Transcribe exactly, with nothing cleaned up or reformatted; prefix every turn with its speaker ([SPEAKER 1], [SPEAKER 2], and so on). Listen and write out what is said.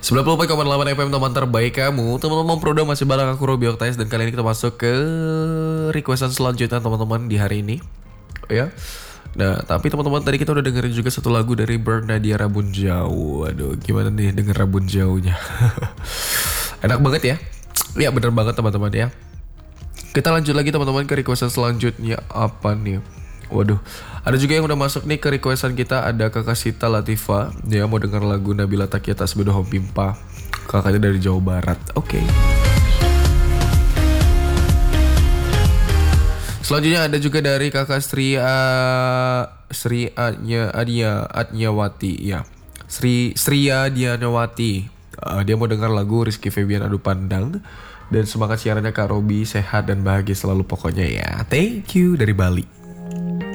[SPEAKER 1] sembilan puluh empat koma delapan F M teman terbaik kamu. Teman-teman Proda masih bareng aku Robi Oktais. Dan kali ini kita masuk ke requestan selanjutnya teman-teman di hari ini. Ya. Nah, tapi teman-teman tadi kita udah dengerin juga satu lagu dari Bernadia Rabun Jauh. Aduh, gimana nih denger Rabun Jauhnya? Enak banget ya? Ya bener banget teman-teman ya. Kita lanjut lagi teman-teman ke requestan selanjutnya. Apa nih? Waduh, ada juga yang udah masuk nih ke requestan kita. Ada kakak Sita Latifa. Dia mau denger lagu Nabila Takia Tasbedo Hompimpa. Kakaknya dari Jawa Barat. Oke. Okay. Selanjutnya ada juga dari kakak Sri uh, Sri Adnya Adia Adnyawati ya. Sri Sria Dianawati. Uh, dia mau dengar lagu Rizky Febian Adu Pandang. Dan semangat siarannya Kak Robi, sehat dan bahagia selalu pokoknya ya. Thank you dari Bali.